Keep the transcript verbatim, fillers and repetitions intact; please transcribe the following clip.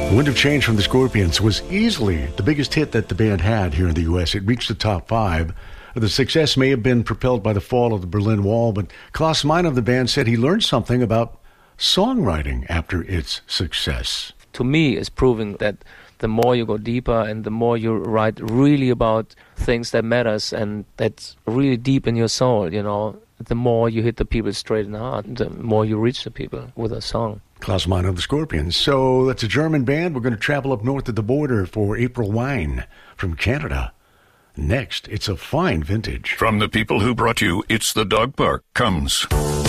Wind of Change from the Scorpions was easily the biggest hit that the band had here in the U S. It reached the top five. The success may have been propelled by the fall of the Berlin Wall, but Klaus Meine of the band said he learned something about songwriting after its success. To me, it's proving that the more you go deeper and the more you write really about things that matters and that's really deep in your soul, you know, the more you hit the people straight in the heart, the more you reach the people with a song. Klaus Meine of the Scorpions. So that's a German band. We're going to travel up north of the border for April Wine from Canada. Next, it's a fine vintage. From the people who brought you It's the Dog Park comes